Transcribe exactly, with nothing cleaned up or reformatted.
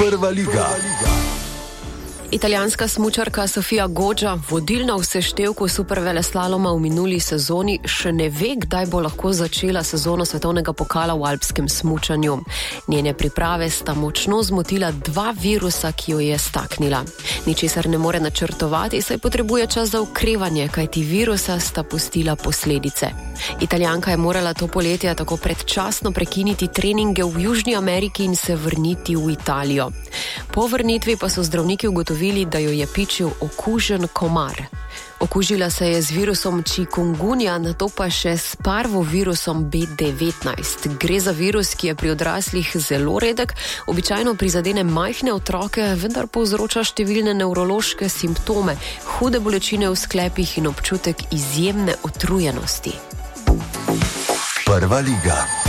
Prva liga. Italijanska smučarka Sofia Goggia, vodilna v seštevku superveleslaloma v minuli sezoni, še ne ve, kdaj bo lahko začela sezono svetovnega pokala v alpskem smučanju. Njene priprave sta močno zmotila dva virusa, ki jo je staknila. Ničesar ne more načrtovati, saj potrebuje čas za okrevanje, kajti virusa sta pustila posledice. Italijanka je morala to poletje tako predčasno prekiniti treninge v Južni Ameriki in se vrniti v Italijo. Po vrnitvi pa so zdravniki ugotovili, da jo je pičil okužen komar. Okužila se je z virusom chikungunya, nato pa še s parvovirusom B devetnajst. Gre za virus, ki je pri odraslih zelo redek, običajno prizadene majhne otroke, vendar povzroča številne nevrološke simptome, hude bolečine v sklepih in občutek izjemne utrujenosti. Prva liga.